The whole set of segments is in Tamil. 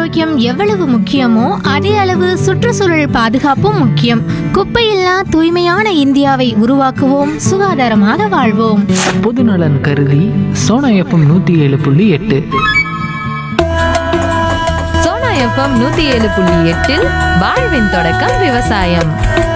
ஆரோக்கியம் எவ்வளவு முக்கியமோ அதே அளவு சுற்றுச்சூழல் பாதுகாப்பும் முக்கியம். குப்பையில்லா தூய்மையான இந்தியாவை உருவாக்குவோம், சுகாதாரமாக வாழ்வோம். பொதுநலன் கருதி சோனா எஃப்எம் 107.8. சோனா எஃப்எம் 107.8 வாழ்வின் தொடக்கம் விவசாயம்.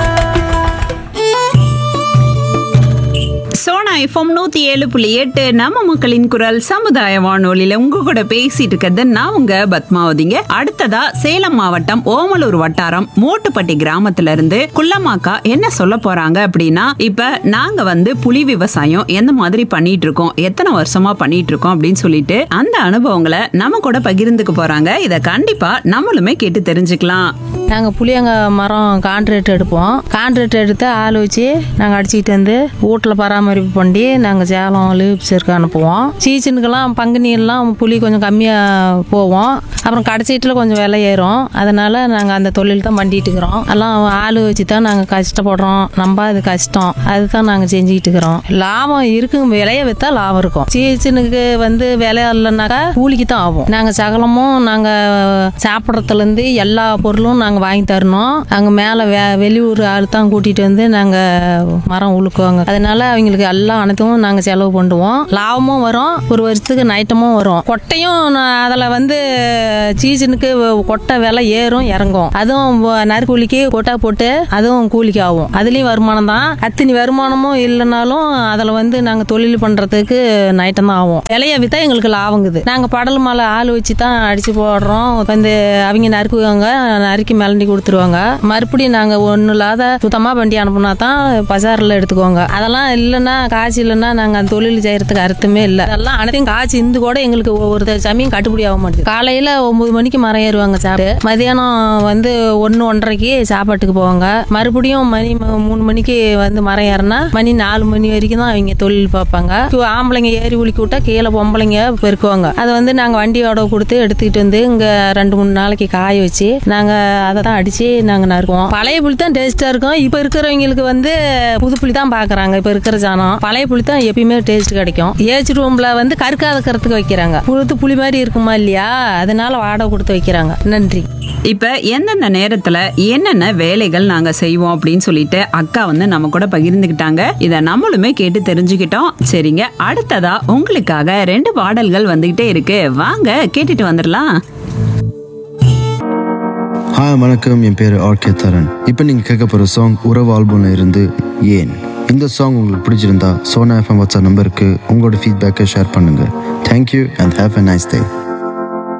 சோனா எஃப்எம் 107.8 நம்ம மக்களின் குரல் சமுதாய வானொலியில உங்க கூட பேசிட்டு இருக்கிறது நான் உங்க பத்மாவதிங்க. அடுத்ததா சேலம் மாவட்டம் ஓமலூர் வட்டாரம் மூட்டுப்பட்டி கிராமத்துல இருந்து குள்ளமாக்கா என்ன சொல்ல போறாங்க அப்படின்னா, இப்ப நாங்க புலி விவசாயம் எந்த மாதிரி பண்ணிட்டு இருக்கோம், எத்தனை வருஷமா பண்ணிட்டு இருக்கோம் அப்படின்னு சொல்லிட்டு அந்த அனுபவங்களை நம்ம கூட பகிர்ந்துக்க போறாங்க. இத கண்டிப்பா நம்மளுமே கேட்டு தெரிஞ்சுக்கலாம். நாங்கள் புளியங்க மரம் கான்ட்ராக்ட் எடுப்போம். கான்ட்ராக்ட் எடுத்து ஆள் வச்சு நாங்கள் அடிச்சுக்கிட்டு வந்து வீட்டில் பராமரிப்பு பண்ணி நாங்கள் சேலம் லீப்ஸருக்கு அனுப்புவோம். சீசனுக்கெல்லாம் பங்குனியெல்லாம் புளி கொஞ்சம் கம்மியாக போவோம். அப்புறம் கடைசீட்டில் கொஞ்சம் விலை ஏறும். அதனால் நாங்கள் அந்த தொழில் தான் பண்ணிட்டு இருக்கிறோம். எல்லாம் ஆள் வச்சு தான் நாங்கள் கஷ்டப்படுறோம். நம்ம அது கஷ்டம், அதுதான் நாங்கள் செஞ்சுக்கிட்டு இருக்கிறோம். லாபம் இருக்குங்க, விலையை விற்றா லாபம் இருக்கும். சீசனுக்கு விலை இல்லைனாக்கா கூலிக்கு தான் ஆகும். நாங்கள் சகலமும் நாங்கள் சாப்பிட்றதுலேருந்து எல்லா பொருளும் நாங்கள் வாங்கி தரணும். அங்கே மேலே வெளியூர் ஆள் தான் கூட்டிகிட்டு வந்து நாங்கள் மரம் உழுக்குவாங்க. அதனால அவங்களுக்கு எல்லாம் அனைத்தும் நாங்கள் செலவு பண்ணுவோம். லாபமும் வரும், ஒரு வருஷத்துக்கு நைட்டமும் வரும். கொட்டையும் அதில் சீசனுக்கு கொட்டை விலை ஏறும் இறங்கும். அதுவும் நறுக்கூலிக்கு கொட்டை போட்டு அதுவும் கூலிக்கு ஆகும். அதுலேயும் வருமானம் தான். அத்தனை வருமானமும் இல்லைனாலும் அதில் நாங்கள் தொழில் பண்ணுறதுக்கு நைட்டம் தான் ஆகும். விலையை விற்றா எங்களுக்கு லாபங்குது. நாங்கள் படல் மேலே ஆள் வச்சு தான் அடித்து போடுறோம். அவங்க நறுக்குவாங்க, நறுக்கி மிளண்டி கொடுத்துருவாங்க. மறுபடியும் நாங்கள் ஒன்றும் இல்லாத சுத்தமாக வண்டி அனுப்புனா தான் பஜாரில் எடுத்துக்குவாங்க. அதெல்லாம் இல்லைன்னா காசு இல்லைன்னா நாங்கள் அந்த தொழில் செய்யறதுக்கு அர்த்தமே இல்லை. அதெல்லாம் அனைத்தையும் காசு இருந்து கூட எங்களுக்கு ஒவ்வொரு சமயம் கட்டுப்படி ஆக மாட்டேது. காலையில் 9 மணிக்கு மரம் ஏறுவாங்க சாப்பிட்டு, மதியானம் 1-1:30க்கு சாப்பாட்டுக்கு போவாங்க. மறுபடியும் மணி 3 மணிக்கு மரம் ஏறினா மணி 4 மணி வரைக்கும் தான் அவங்க தொழில் பார்ப்பாங்க. ஆம்பளைங்க ஏறி உலுக்கி விட்டா கீழே பொம்பளைங்க பெருக்குவாங்க. அதை நாங்கள் வண்டியோட கொடுத்து எடுத்துக்கிட்டு வந்து இங்கே 2-3 நாளைக்கு காய வச்சு நாங்கள் அதை தான் அடிச்சு நாங்கள் நறுக்குவோம். பழைய புளி தான் டேஸ்டா இருக்கும். இப்போ இருக்கிறவங்களுக்கு புது புளி தான் பாக்குறாங்க. இப்ப இருக்கிற ஜானம் பழைய புளி தான் எப்பயுமே டேஸ்ட் கிடைக்கும். ஏஜ் ரூம்ல கற்காதக்கிறதுக்கு வைக்கிறாங்க. புது புளி மாதிரி இருக்குமா இல்லையா, அதனால வாடகை கொடுத்து வைக்கிறாங்க. நன்றி. இப்ப எந்தெந்த நேரத்துல என்னென்ன வேலைகள் நாங்க செய்வோம் அப்படின்னு சொல்லிட்டு அக்கா நம்ம கூட பகிர்ந்துக்கிட்டாங்க. இத நம்மளுமே கேட்டு தெரிஞ்சுக்கிட்டோம். சரிங்க, அடுத்ததா உங்களுக்காக 2 பாடல்கள் வந்துகிட்டே இருக்கு, வாங்க கேட்டுட்டு வந்துடலாம். ஹாய் வணக்கம், என் பேர் ஆர்கே தரன். இப்போ நீங்கள் கேட்க போகிற சாங் உறவு ஆல்பம்ல இருந்து ஏன். இந்த சாங் உங்களுக்கு பிடிச்சிருந்தா சோனா எஃப்எம் வாட்ஸ்அப் நம்பருக்கு உங்களோட ஃபீட்பேக்கை ஷேர் பண்ணுங்கள். Thank you and have a nice day.